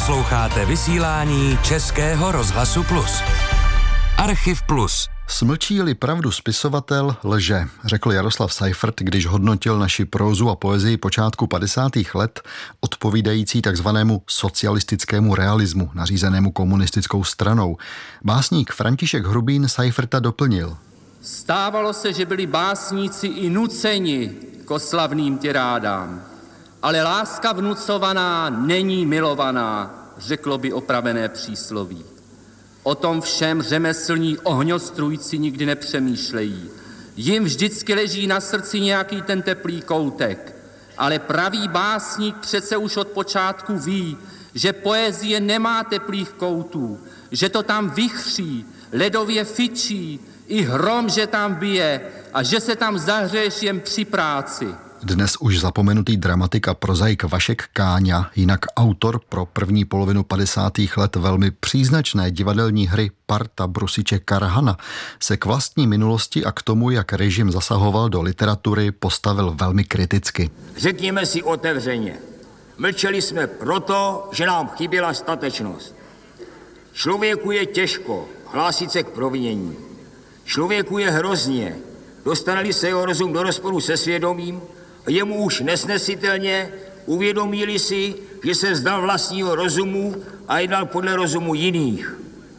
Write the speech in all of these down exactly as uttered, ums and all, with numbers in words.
Posloucháte vysílání Českého rozhlasu Plus. Archiv Plus. Smlčí-li pravdu spisovatel, lže, řekl Jaroslav Seifert, když hodnotil naši prózu a poezii počátku padesátých let, odpovídající takzvanému socialistickému realismu, nařízenému komunistickou stranou. Básník František Hrubín Seiferta doplnil. Stávalo se, že byli básníci i nuceni k oslavným tirádám, ale láska vnucovaná není milovaná, řeklo by opravené přísloví. O tom všem řemeslní ohňostrůjci nikdy nepřemýšlejí. Jim vždycky leží na srdci nějaký ten teplý koutek. Ale pravý básník přece už od počátku ví, že poezie nemá teplých koutů, že to tam vichří, ledově fičí, i hrom, že tam bije a že se tam zahřeješ jen při práci. Dnes už zapomenutý dramatik a prozaik Vašek Káňa, jinak autor pro první polovinu padesátých let velmi příznačné divadelní hry Parta Brusiče Karhana, se k vlastní minulosti a k tomu, jak režim zasahoval do literatury, postavil velmi kriticky. Řekněme si otevřeně, mlčeli jsme proto, že nám chyběla statečnost. Člověku je těžko hlásit se k provinění. Člověku je hrozně, dostane-li se jeho rozum do rozporu se svědomím, je mu už nesnesitelně, uvědomí-li si, že se vzdal vlastního rozumu a jednal podle rozumu jiných.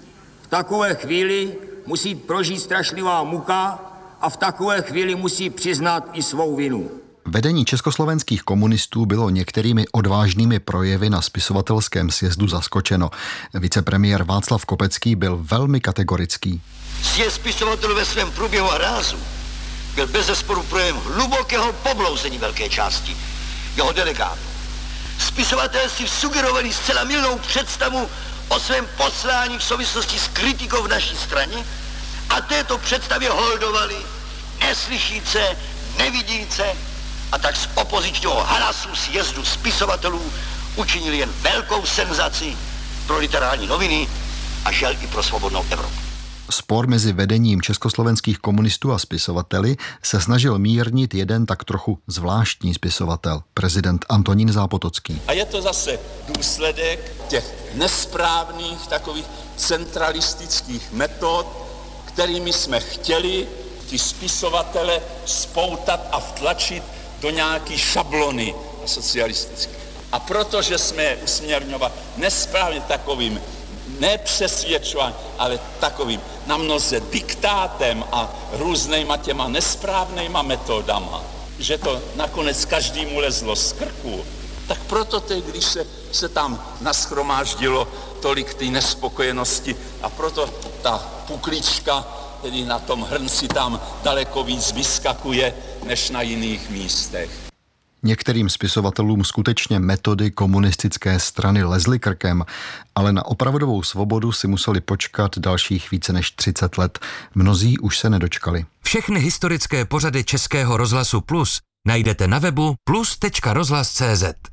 V takové chvíli musí prožít strašlivá muka a v takové chvíli musí přiznat i svou vinu. Vedení československých komunistů bylo některými odvážnými projevy na spisovatelském sjezdu zaskočeno. Vicepremiér Václav Kopecký byl velmi kategorický. Sjezd spisovatelů ve svém průběhu a rázu byl bezesporu projev hlubokého poblouzení velké části jeho delegátů. Spisovatelé si sugerovali zcela mylnou představu o svém poslání v souvislosti s kritikou v naší straně a této představě holdovali neslyšíce, nevidíce a tak z opozičního hlasu sjezdu spisovatelů učinili jen velkou senzaci pro literární noviny a žel i pro svobodnou Evropu. Spor mezi vedením československých komunistů a spisovateli se snažil mírnit jeden tak trochu zvláštní spisovatel, prezident Antonín Zápotocký. A je to zase důsledek těch nesprávných takových centralistických metod, kterými jsme chtěli ty spisovatele spoutat a vtlačit do nějaký šablony socialistické. A protože jsme je usměrňovat nesprávně takovým nepřesvědčování, ale takovým na mnoze diktátem a různýma těma nesprávnýma metodama, že to nakonec každému lezlo z krku, tak proto teď, když se, se tam nashromáždilo tolik té nespokojenosti a proto ta puklička tedy na tom hrnci tam daleko víc vyskakuje než na jiných místech. Některým spisovatelům skutečně metody komunistické strany lezly krkem, ale na opravdovou svobodu si museli počkat dalších více než třicet let. Mnozí už se nedočkali. Všechny historické pořady Českého rozhlasu Plus najdete na webu plus tečka rozhlas tečka cé zet.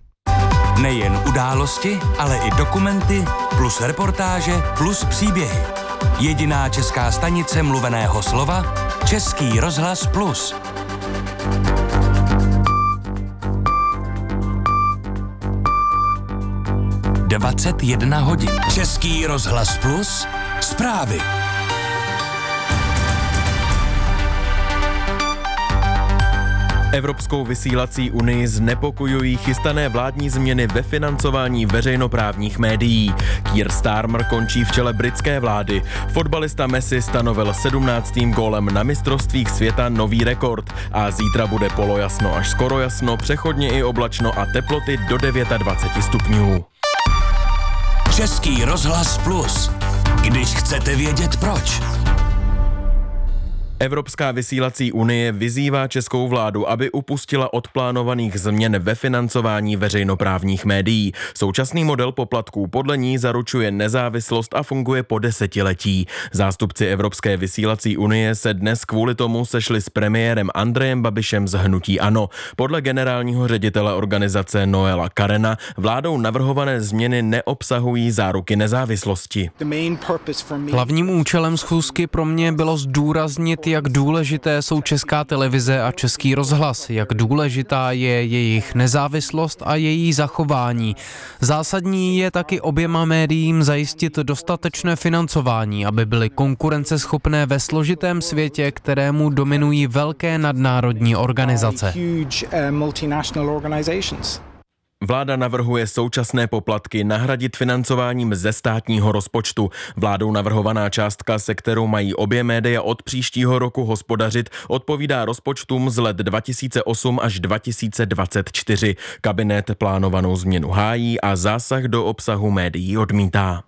Nejen události, ale i dokumenty, plus reportáže, plus příběhy. Jediná česká stanice mluveného slova Český rozhlas Plus. dvacet jedna hodin. Český rozhlas Plus. Zprávy. Evropskou vysílací unii znepokojují chystané vládní změny ve financování veřejnoprávních médií. Keir Starmer končí v čele britské vlády. Fotbalista Messi stanovil sedmnáctým gólem na mistrovstvích světa nový rekord a zítra bude polojasno až skoro jasno, přechodně i oblačno a teploty do dvacet devět stupňů. Český rozhlas Plus. Když chcete vědět proč. Evropská vysílací unie vyzývá českou vládu, aby upustila od plánovaných změn ve financování veřejnoprávních médií. Současný model poplatků podle ní zaručuje nezávislost a funguje po desetiletí. Zástupci Evropské vysílací unie se dnes kvůli tomu sešli s premiérem Andrejem Babišem z hnutí ANO. Podle generálního ředitele organizace Noela Karena vládou navrhované změny neobsahují záruky nezávislosti. Hlavním účelem schůzky pro mě bylo zdůraznit, jak důležité jsou Česká televize a Český rozhlas, jak důležitá je jejich nezávislost a její zachování. Zásadní je taky oběma médiím zajistit dostatečné financování, aby byly konkurenceschopné ve složitém světě, kterému dominují velké nadnárodní organizace. Vláda navrhuje současné poplatky nahradit financováním ze státního rozpočtu. Vládou navrhovaná částka, se kterou mají obě média od příštího roku hospodařit, odpovídá rozpočtům z let dva tisíce osm až dva tisíce dvacet čtyři. Kabinet plánovanou změnu hájí a zásah do obsahu médií odmítá.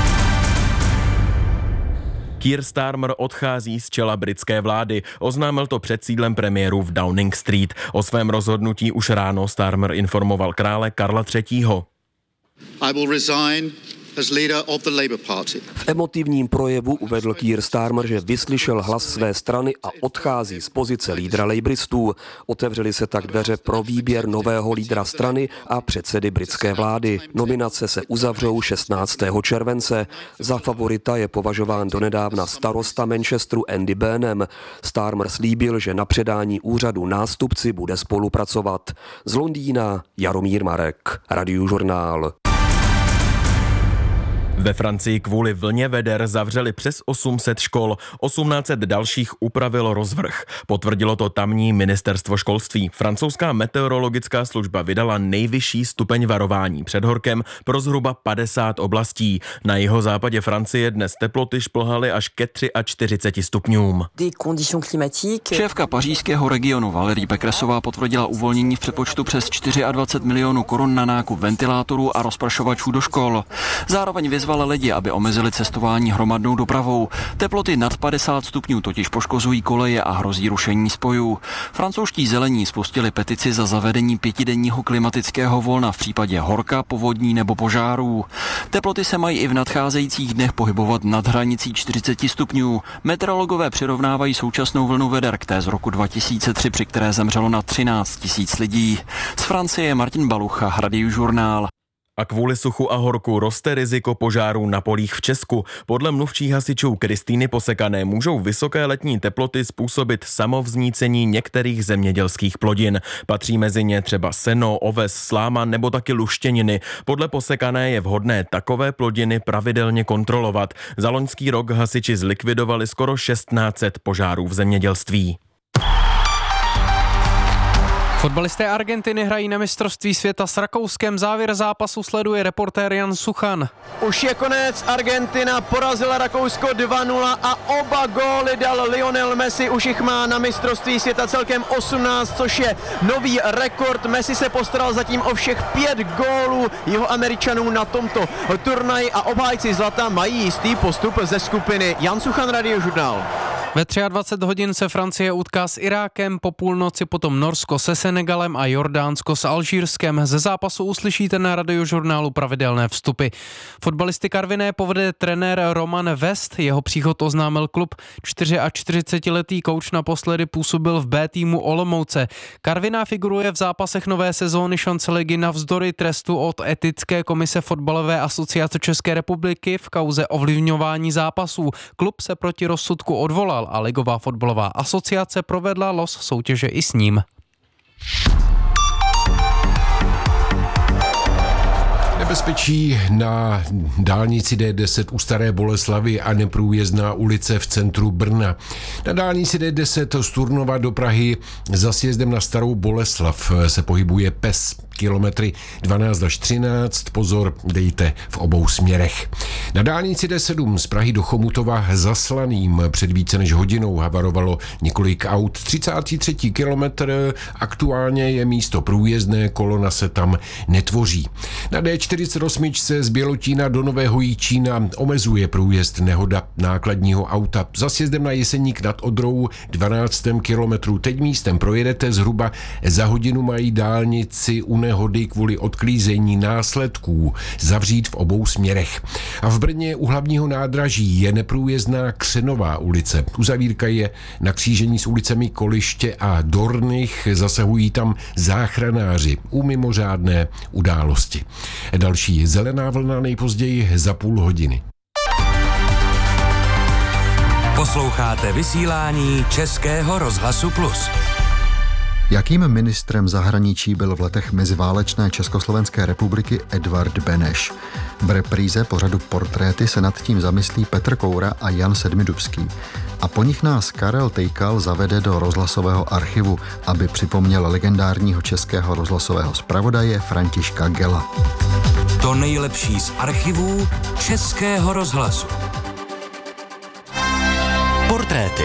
Keir Starmer odchází z čela britské vlády. Oznámil to před sídlem premiéru v Downing Street. O svém rozhodnutí už ráno Starmer informoval krále Karla třetího. I will resign as leader of the Labour Party. V emotivním projevu uvedl Keir Starmer, že vyslyšel hlas své strany a odchází z pozice lídra lejbristů. Otevřely se tak dveře pro výběr nového lídra strany a předsedy britské vlády. Nominace se uzavřou šestnáctého července. Za favorita je považován donedávna starosta Manchesteru Andy Burnham. Starmer slíbil, že na předání úřadu nástupci bude spolupracovat. Z Londýna Jaromír Marek, Radiožurnál. Ve Francii kvůli vlně veder zavřeli přes osm set škol, osmnáct set dalších upravilo rozvrh. Potvrdilo to tamní ministerstvo školství. Francouzská meteorologická služba vydala nejvyšší stupeň varování před horkem pro zhruba padesát oblastí. Na jihozápadě Francie dnes teploty šplhaly až ke čtyřiceti třem stupňům. Šéfka pařížského regionu Valérie Pécressová potvrdila uvolnění v přepočtu přes dvacet čtyři milionů korun na nákup ventilátorů a rozprašovačů do škol. Zároveň vyzvala lidi, aby omezili cestování hromadnou dopravou. Teploty nad padesát stupňů totiž poškozují koleje a hrozí rušení spojů. Francouzští zelení spustili petici za zavedení pětidenního klimatického volna v případě horka, povodní nebo požárů. Teploty se mají i v nadcházejících dnech pohybovat nad hranicí čtyřicet stupňů. Meteorologové přirovnávají současnou vlnu veder k té z roku dva tisíce tři, při které zemřelo na třináct tisíc lidí. Z Francie Martin Balucha, Radiožurnál. A kvůli suchu a horku roste riziko požárů na polích v Česku. Podle mluvčí hasičů Kristýny Posekané můžou vysoké letní teploty způsobit samovznícení některých zemědělských plodin. Patří mezi ně třeba seno, oves, sláma nebo taky luštěniny. Podle Posekané je vhodné takové plodiny pravidelně kontrolovat. Za loňský rok hasiči zlikvidovali skoro šestnáct set požárů v zemědělství. Fotbalisté Argentiny hrají na mistrovství světa s Rakouskem. Závěr zápasu sleduje reportér Jan Suchan. Už je konec, Argentina porazila Rakousko dva nula a oba góly dal Lionel Messi. Už jich má na mistrovství světa celkem osmnáct, což je nový rekord. Messi se postaral zatím o všech pět gólů jeho Američanů na tomto turnaji a obhájci zlata mají jistý postup ze skupiny. Jan Suchan, Radiožurnál. Ve dvacet tři hodin se Francie utká s Irákem, po půlnoci potom Norsko se Senegalem a Jordánsko s Alžírskem. Ze zápasu uslyšíte na Radiožurnálu pravidelné vstupy. Fotbalisty Karviné povede trenér Roman West, jeho příchod oznámil klub. čtyřiačtyřicetiletý kouč naposledy působil v B týmu Olomouce. Karviná figuruje v zápasech nové sezóny šance ligy navzdory trestu od Etické komise Fotbalové asociace České republiky v kauze ovlivňování zápasů. Klub se proti rozsudku odvolal a Ligová fotbalová asociace provedla los soutěže i s ním. Nebezpečí na dálnici D deset u Staré Boleslavi a neprůjezdná ulice v centru Brna. Na dálnici D deset z Turnova do Prahy za sjezdem na Starou Boleslav se pohybuje pes. Kilometry dvanáct až třináct, pozor, dejte v obou směrech. Na dálnici D sedm z Prahy do Chomutova za Slaným před více než hodinou havarovalo několik aut. třicátý třetí kilometr, aktuálně je místo průjezdné, kolona se tam netvoří. Na D čtyřicet osm z Bělotína do Nového Jičína omezuje průjezd nehoda nákladního auta. Za sjezdem na Jeseník nad Odrou dvanáctém kilometru. Teď místem projedete zhruba za hodinu, mají dálnici u nehody kvůli odklízení následků zavřít v obou směrech. A v Brně u hlavního nádraží je neprůjezdná Křenová ulice. Uzavírka je na křížení s ulicemi Koliště a Dornych, zasahují tam záchranáři u mimořádné události. Další zelená vlna nejpozději za půl hodiny. Posloucháte vysílání Českého rozhlasu Plus. Jakým ministrem zahraničí byl v letech meziválečné Československé republiky Edvard Beneš? V repríze pořadu Portréty se nad tím zamyslí Petr Koura a Jan Sedmidubský. A po nich nás Karel Tejkal zavede do rozhlasového archivu, aby připomněl legendárního českého rozhlasového zpravodaje Františka Gela. To nejlepší z archivů Českého rozhlasu. Portréty.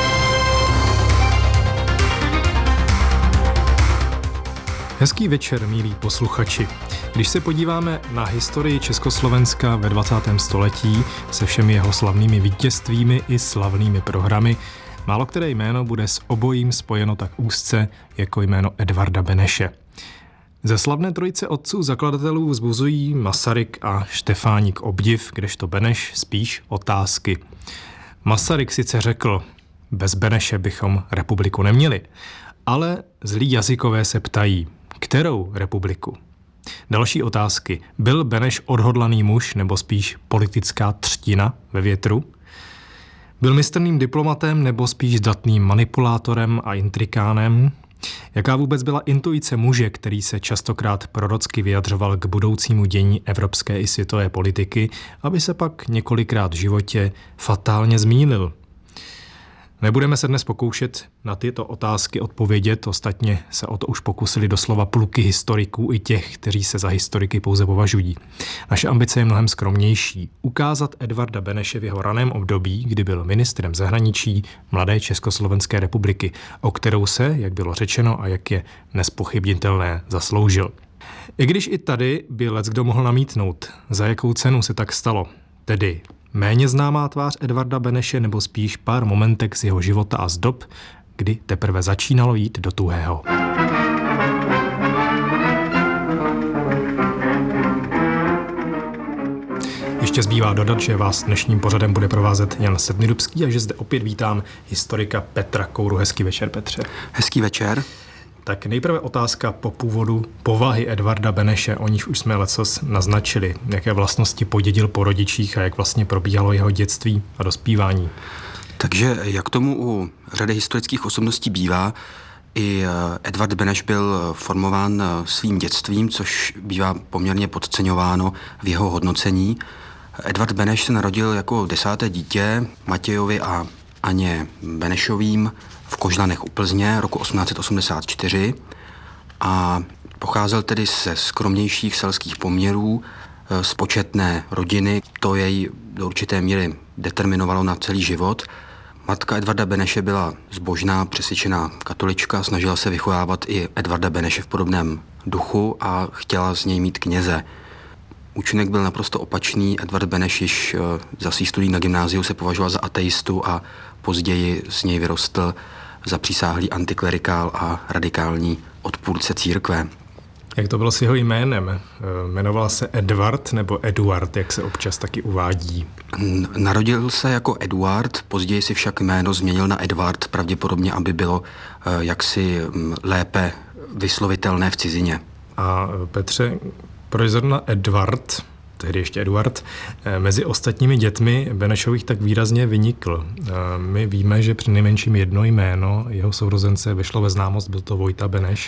Hezký večer, milí posluchači. Když se podíváme na historii Československa ve dvacátém století se všemi jeho slavnými vítězstvími i slavnými programy, málo které jméno bude s obojím spojeno tak úzce jako jméno Edvarda Beneše. Ze slavné trojice otců zakladatelů vzbuzují Masaryk a Štefánik obdiv, kdežto Beneš spíš otázky. Masaryk sice řekl, bez Beneše bychom republiku neměli, ale zlí jazykové se ptají, kterou republiku? Další otázky. Byl Beneš odhodlaný muž nebo spíš politická třtina ve větru? Byl mistrným diplomatem nebo spíš zdatným manipulátorem a intrikánem? Jaká vůbec byla intuice muže, který se častokrát prorocky vyjadřoval k budoucímu dění evropské i světové politiky, aby se pak několikrát v životě fatálně zmýlil? Nebudeme se dnes pokoušet na tyto otázky odpovědět, ostatně se o to už pokusili doslova pluky historiků i těch, kteří se za historiky pouze považují. Naše ambice je mnohem skromnější. Ukázat Edvarda Beneše v jeho raném období, kdy byl ministrem zahraničí mladé Československé republiky, o kterou se, jak bylo řečeno a jak je nespochybnitelné, zasloužil. I když i tady by leckdo mohl namítnout, za jakou cenu se tak stalo, tedy méně známá tvář Edvarda Beneše nebo spíš pár momentek z jeho života a z dob, kdy teprve začínalo jít do tuhého. Ještě zbývá dodat, že vás dnešním pořadem bude provázet Jan Sedmidubský a že zde opět vítám historika Petra Kouru. Hezký večer, Petře. Hezký večer. Tak nejprve otázka po původu povahy Edvarda Beneše, o níž už jsme lecos naznačili. Jaké vlastnosti podědil po rodičích a jak vlastně probíhalo jeho dětství a dospívání? Takže jak tomu u řady historických osobností bývá, i Edvard Beneš byl formován svým dětstvím, což bývá poměrně podceňováno v jeho hodnocení. Edvard Beneš se narodil jako desáté dítě Matějovi a Aně Benešovým v Kožlanech u Plzně roku osmnáct set osmdesát čtyři a pocházel tedy ze skromnějších selských poměrů, z početné rodiny. To jej do určité míry determinovalo na celý život. Matka Edvarda Beneše byla zbožná, přesvědčená katolička, snažila se vychovávat i Edvarda Beneše v podobném duchu a chtěla z něj mít kněze. Účinek byl naprosto opačný. Edvard Beneš již za svých studií na gymnáziu se považoval za ateistu a později z něj vyrostl zapřísáhlý antiklerikál a radikální odpůrce církve. Jak to bylo s jeho jménem? Jmenoval se Edvard nebo Eduard, jak se občas taky uvádí? Narodil se jako Eduard, později si však jméno změnil na Edvard, pravděpodobně, aby bylo jaksi lépe vyslovitelné v cizině. A Petře, proč zrovna Edvard, tehdy ještě Eduard, mezi ostatními dětmi Benešových tak výrazně vynikl? My víme, že přinejmenším jedno jméno jeho sourozence vyšlo ve známost, byl to Vojta Beneš.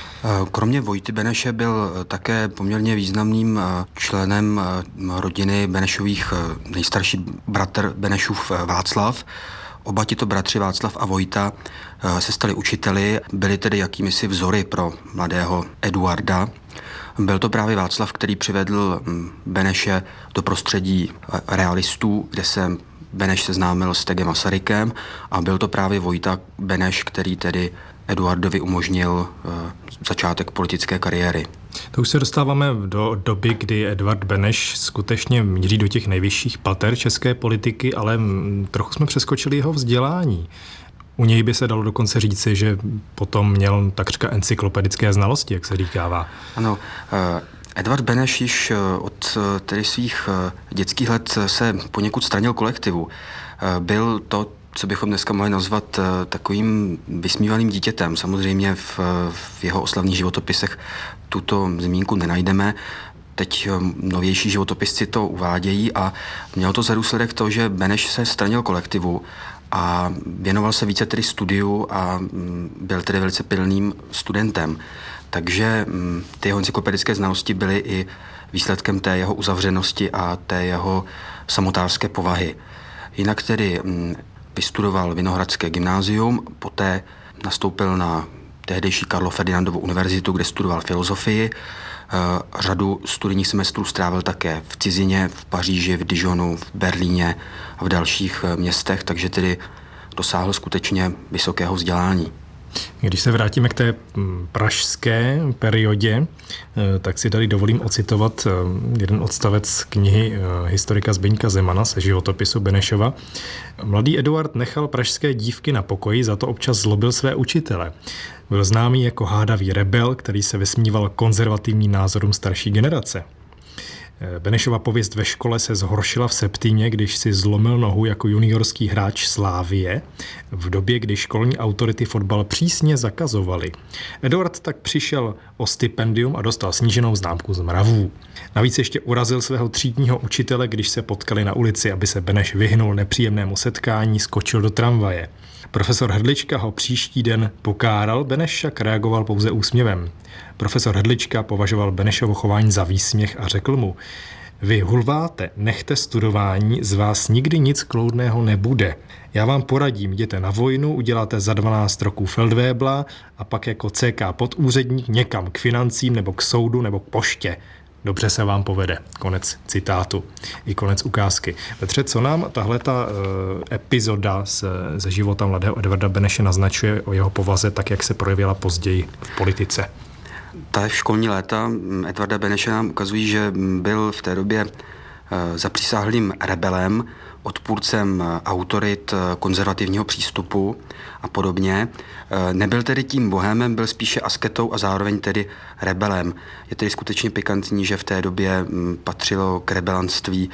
Kromě Vojty Beneše byl také poměrně významným členem rodiny Benešových nejstarší bratr Benešův Václav. Oba tito bratři Václav a Vojta se stali učiteli, byli tedy jakýmisi vzory pro mladého Eduarda. Byl to právě Václav, který přivedl Beneše do prostředí realistů, kde se Beneš seznámil s Tegem Masarykem, a byl to právě Vojta Beneš, který tedy Eduardovi umožnil začátek politické kariéry. To už se dostáváme do doby, kdy Edvard Beneš skutečně míří do těch nejvyšších pater české politiky, ale trochu jsme přeskočili jeho vzdělání. U něj by se dalo dokonce říci, že potom měl takřka encyklopedické znalosti, jak se říkává. Ano, Edvard Beneš již od tedy svých dětských let se poněkud stranil kolektivu. Byl to, co bychom dneska mohli nazvat takovým vysmívaným dítětem. Samozřejmě v, v jeho oslavných životopisech tuto zmínku nenajdeme. teď novější životopisci to uvádějí a mělo to za důsledek to, že Beneš se stranil kolektivu a věnoval se více tedy studiu a byl tedy velice pilným studentem. Takže ty jeho encyklopedické znalosti byly i výsledkem té jeho uzavřenosti a té jeho samotářské povahy. Jinak tedy vystudoval Vinohradské gymnázium, poté nastoupil na tehdejší Karlo Ferdinandovu univerzitu, kde studoval filozofii. Řadu studijních semestrů strávil také v cizině, v Paříži, v Dijonu, v Berlíně a v dalších městech, takže tedy dosáhl skutečně vysokého vzdělání. Když se vrátíme k té pražské periodě, tak si tady dovolím ocitovat jeden odstavec knihy historika Zbyňka Zemana se životopisu Benešova. Mladý Eduard nechal pražské dívky na pokoji, za to občas zlobil své učitele. Byl známý jako hádavý rebel, který se vysmíval konzervativním názorům starší generace. Benešova pověst ve škole se zhoršila v Septíně, když si zlomil nohu jako juniorský hráč Slávie, v době, kdy školní autority fotbal přísně zakazovaly. Eduard tak přišel o stipendium a dostal sníženou známku z mravů. Navíc ještě urazil svého třídního učitele, když se potkali na ulici, aby se Beneš vyhnul nepříjemnému setkání, skočil do tramvaje. Profesor Hrdlička ho příští den pokáral, Beneš však reagoval pouze úsměvem. Profesor Hrdlička považoval Benešovo chování za výsměch a řekl mu: vy hulváte, nechte studování, z vás nikdy nic kloudného nebude. Já vám poradím, jděte na vojnu, uděláte za dvanáct roků feldwébla a pak jako C K podúředník někam k financím nebo k soudu nebo k poště. Dobře se vám povede. Konec citátu. I konec ukázky. Petře, co nám tahleta e, epizoda z, ze života mladého Edvarda Beneše naznačuje o jeho povaze, tak jak se projevila později v politice? Ta školní léta Edvarda Beneše nám ukazují, že byl v té době zapřísáhlým rebelem, odpůrcem autorit konzervativního přístupu a podobně. Nebyl tedy tím bohémem, byl spíše asketou a zároveň tedy rebelem. Je tedy skutečně pikantní, že v té době patřilo k rebelanství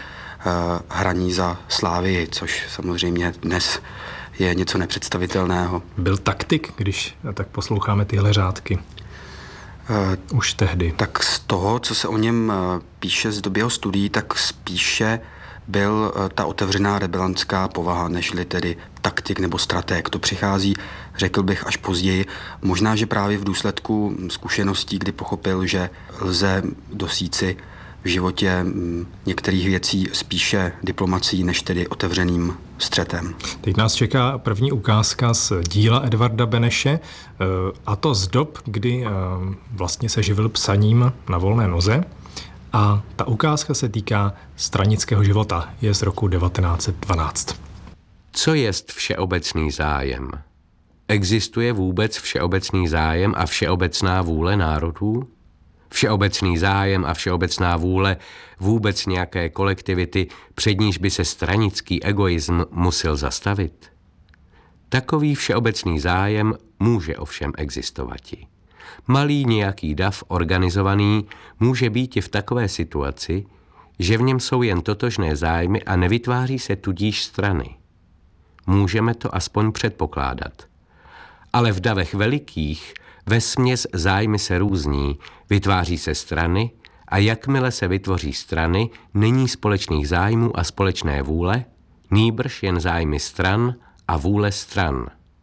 hraní za Slávii, což samozřejmě dnes je něco nepředstavitelného. Byl taktik, když tak posloucháme tyhle řádky? Uh, Už tehdy. Tak z toho, co se o něm píše z doby jeho studií, tak spíše byl ta otevřená rebelantská povaha, nežli tedy taktik nebo stratég. To přichází, řekl bych, až později. Možná, že právě v důsledku zkušeností, kdy pochopil, že lze dosít si v životě některých věcí spíše diplomací, než tedy otevřeným střetem. Teď nás čeká první ukázka z díla Edvarda Beneše, a to z dob, kdy vlastně se živil psaním na volné noze. A ta ukázka se týká stranického života. Je z roku devatenáct set dvanáct. Co jest všeobecný zájem? Existuje vůbec všeobecný zájem a všeobecná vůle národů? Všeobecný zájem a všeobecná vůle vůbec nějaké kolektivity, před níž by se stranický egoism musel zastavit? Takový všeobecný zájem může ovšem existovati. Malý nějaký dav organizovaný může být i v takové situaci, že v něm jsou jen totožné zájmy a nevytváří se tudíž strany. Můžeme to aspoň předpokládat. Ale v davech velikých vesměs zájmy se různí, vytváří se strany a jakmile se vytvoří strany, není společných zájmů a společné vůle, nýbrž jen zájmy stran a vůle stran.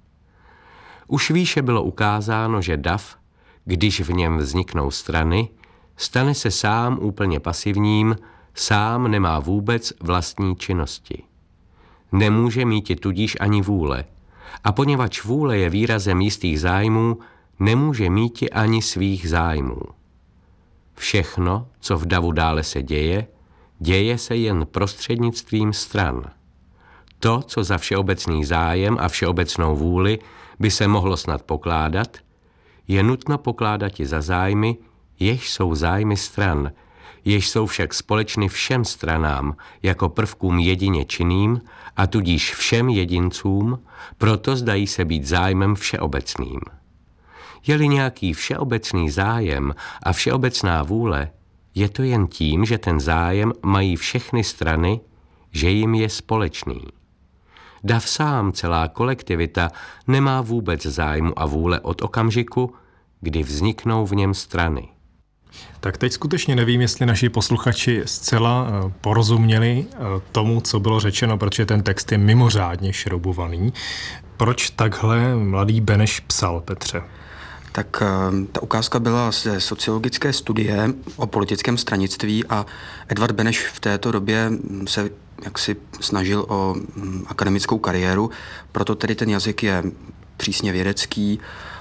Už výše bylo ukázáno, že dav, když v něm vzniknou strany, stane se sám úplně pasivním, sám nemá vůbec vlastní činnosti. Nemůže mít tudíž ani vůle, a poněvadž vůle je výrazem jistých zájmů, nemůže míti ani svých zájmů. Všechno, co v davu dále se děje, děje se jen prostřednictvím stran. To, co za všeobecný zájem a všeobecnou vůli by se mohlo snad pokládat, je nutno pokládat i za zájmy, jež jsou zájmy stran, jež jsou však společny všem stranám jako prvkům jedině činným a tudíž všem jedincům, proto zdají se být zájmem všeobecným. Je-li nějaký všeobecný zájem a všeobecná vůle, je to jen tím, že ten zájem mají všechny strany, že jim je společný. Dav sám, celá kolektivita, nemá vůbec zájmu a vůle od okamžiku, kdy vzniknou v něm strany. Tak teď skutečně nevím, jestli naši posluchači zcela porozuměli tomu, co bylo řečeno, protože ten text je mimořádně šroubovaný. Proč takhle mladý Beneš psal, Petře? Tak ta ukázka byla ze sociologické studie o politickém stranictví a Edvard Beneš v této době se jaksi snažil o akademickou kariéru, proto tedy ten jazyk je přísně vědecký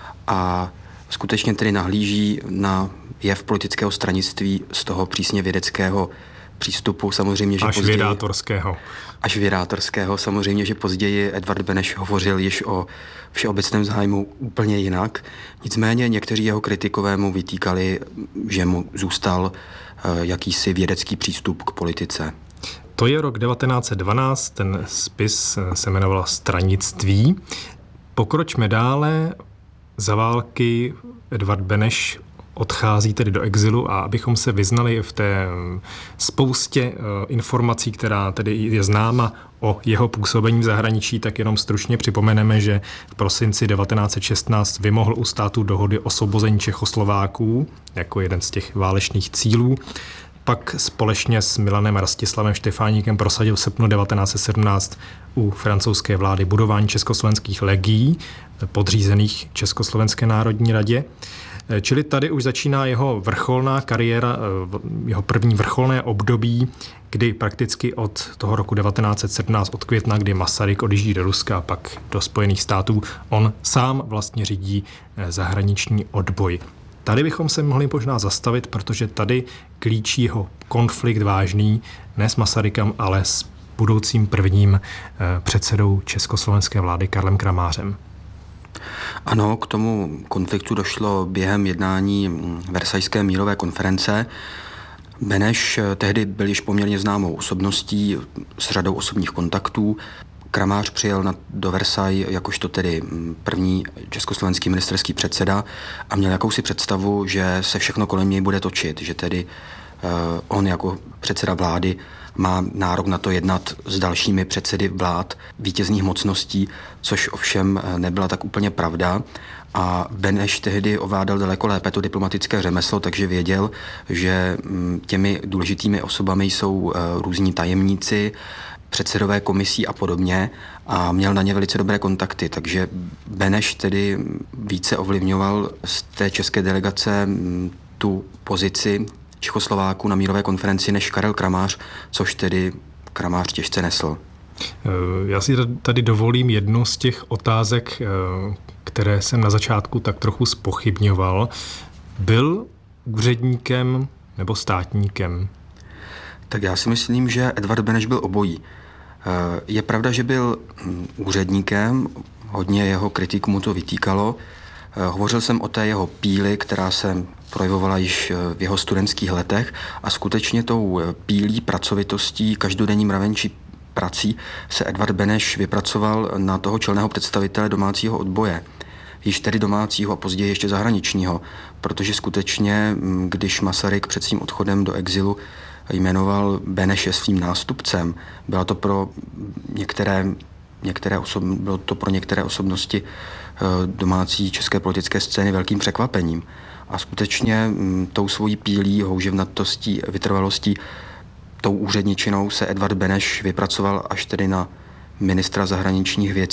a skutečně tedy nahlíží na jev politického stranictví z toho přísně vědeckého přístupu. Samozřejmě, že až později, vědátorského. Až vědátorského. Samozřejmě, že později Edvard Beneš hovořil již o všeobecném zájmu úplně jinak. Nicméně někteří jeho kritikové mu vytýkali, že mu zůstal jakýsi vědecký přístup k politice. To je rok devatenáct set dvanáct, ten spis se jmenoval Stranictví. Pokročme dále. Za války Edvard Beneš odchází tedy do exilu a abychom se vyznali v té spoustě informací, která tedy je známa o jeho působení v zahraničí, tak jenom stručně připomeneme, že v prosinci devatenáct set šestnáct vymohl u státu dohody o osvobození Čechoslováků jako jeden z těch válečných cílů. Pak společně s Milanem Rastislavem Štefáníkem prosadil v srpnu devatenáct set sedmnáct u francouzské vlády budování československých legií podřízených Československé národní radě. Čili tady už začíná jeho vrcholná kariéra, jeho první vrcholné období, kdy prakticky od toho roku devatenáct set sedmnáct, od května, kdy Masaryk odjíždí do Ruska a pak do Spojených států, on sám vlastně řídí zahraniční odboj. Tady bychom se mohli možná zastavit, protože tady klíčí jeho konflikt vážný, ne s Masarykem, ale s budoucím prvním předsedou československé vlády Karlem Kramářem. Ano, k tomu konfliktu došlo během jednání Versajské mírové konference. Beneš tehdy byl již poměrně známou osobností s řadou osobních kontaktů. Kramář přijel na, do Versailles jakožto tedy první československý ministerský předseda a měl jakousi představu, že se všechno kolem něj bude točit, že tedy uh, on jako předseda vlády má nárok na to jednat s dalšími předsedy vlád vítězných mocností, což ovšem nebyla tak úplně pravda. A Beneš tehdy ovládal daleko lépe to diplomatické řemeslo, takže věděl, že těmi důležitými osobami jsou různí tajemníci, předsedové komisí a podobně a měl na ně velice dobré kontakty, takže Beneš tedy více ovlivňoval z té české delegace tu pozici Čechoslováků na mírové konferenci než Karel Kramář, což tedy Kramář těžce nesl. Já si tady dovolím jednu z těch otázek, které jsem na začátku tak trochu zpochybňoval. Byl úředníkem nebo státníkem? Tak já si myslím, že Edvard Beneš byl obojí. Je pravda, že byl úředníkem, hodně jeho kritiků mu to vytýkalo. Hovořil jsem o té jeho píli, která se projevovala již v jeho studentských letech a skutečně tou pílí, pracovitostí, každodenní mravenčí prací se Edvard Beneš vypracoval na toho čelného představitele domácího odboje. Již tedy domácího a později ještě zahraničního, protože skutečně, když Masaryk před svým odchodem do exilu jmenoval Beneše svým nástupcem, bylo to pro některé, některé, osob, bylo to pro některé osobnosti domácí české politické scény velkým překvapením. A skutečně tou svojí pílí, houževnatostí, vytrvalostí, tou úředničinou se Edvard Beneš vypracoval až tedy na ministra zahraničních věcí